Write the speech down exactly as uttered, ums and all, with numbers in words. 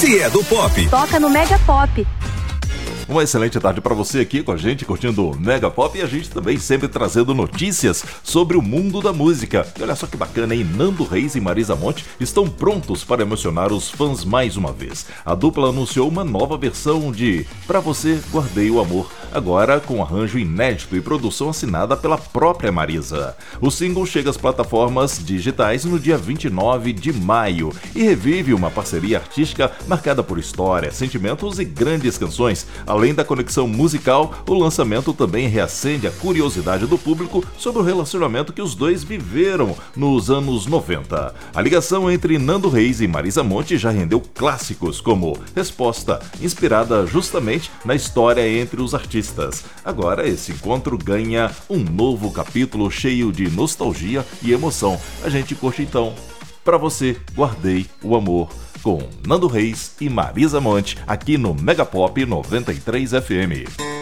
Se é do pop, toca no Mega Pop. Uma excelente tarde para você aqui com a gente, curtindo o Mega Pop, e a gente também sempre trazendo notícias sobre o mundo da música. E olha só que bacana, hein? Nando Reis e Marisa Monte estão prontos para emocionar os fãs mais uma vez. A dupla anunciou uma nova versão de Pra Você Guardei o Amor, agora com arranjo inédito e produção assinada pela própria Marisa. O single chega às plataformas digitais no dia vinte e nove de maio e revive uma parceria artística marcada por história, sentimentos e grandes canções. Além da conexão musical, o lançamento também reacende a curiosidade do público sobre o relacionamento que os dois viveram nos anos noventa. A ligação entre Nando Reis e Marisa Monte já rendeu clássicos como Resposta, inspirada justamente na história entre os artistas. Agora esse encontro ganha um novo capítulo cheio de nostalgia e emoção. A gente curte então Pra Você Guardei o Amor, com Nando Reis e Marisa Monte, aqui no Mega Pop noventa e três F M.